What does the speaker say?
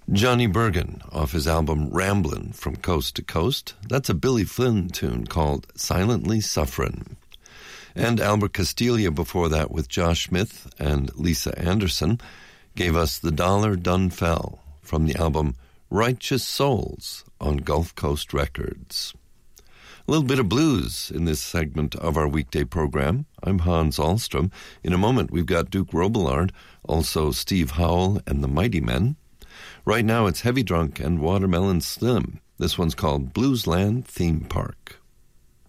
Johnny Bergen off his album Ramblin' from Coast to Coast. That's a Billy Flynn tune called Silently Sufferin'. And Albert Castiglia before that with Josh Smith and Lisa Anderson gave us The Dollar Done Fell from the album Righteous Souls on Gulf Coast Records. A little bit of blues in this segment of our weekday program. I'm Hans Ahlstrom. In a moment, we've got Duke Robillard, also Steve Howell and the Mighty Men. Right now, it's Heavy Drunk and Watermelon Slim. This one's called Bluesland Theme Park.